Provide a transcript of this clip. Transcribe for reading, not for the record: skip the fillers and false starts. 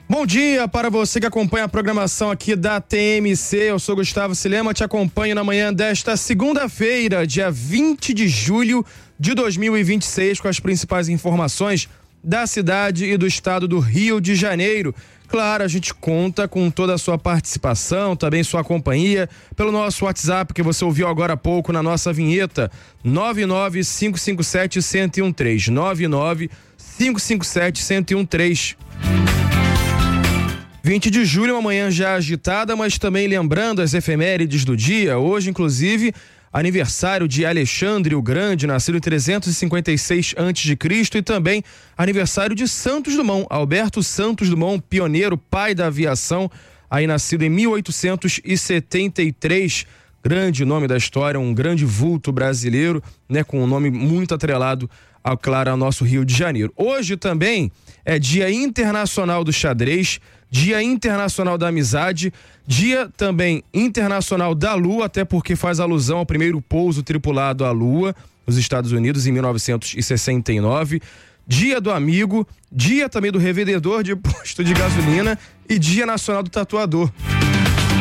Bom dia para você que acompanha a programação aqui da TMC. Eu sou Gustavo Silema, te acompanho na manhã desta segunda-feira, dia 20 de julho de 2026, com as principais informações da cidade e do estado do Rio de Janeiro. Claro, a gente conta com toda a sua participação, também sua companhia, pelo nosso WhatsApp, que você ouviu agora há pouco na nossa vinheta, 99557-1013, 99557-1013. 20 de julho, uma manhã já agitada, mas também lembrando as efemérides do dia. Hoje, inclusive, aniversário de Alexandre o Grande, nascido em 356 a.C., e também aniversário de Santos Dumont, Alberto Santos Dumont, pioneiro, pai da aviação, aí nascido em 1873. Grande nome da história, um grande vulto brasileiro, né, com um nome muito atrelado ao nosso Rio de Janeiro. Hoje também é Dia Internacional do Xadrez, Dia Internacional da Amizade, Dia também Internacional da Lua, até porque faz alusão ao primeiro pouso tripulado à Lua, nos Estados Unidos, em 1969. Dia do Amigo, Dia também do Revendedor de posto de gasolina e Dia Nacional do Tatuador.